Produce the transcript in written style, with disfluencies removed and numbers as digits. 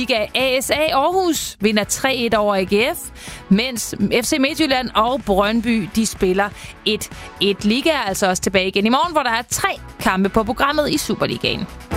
Liga. ASA Aarhus vinder 3-1 over AGF, mens FC Midtjylland og Brøndby, de spiller 1-1. Liga er altså også tilbage igen i morgen, hvor der er 3 kampe på programmet i Superligaen.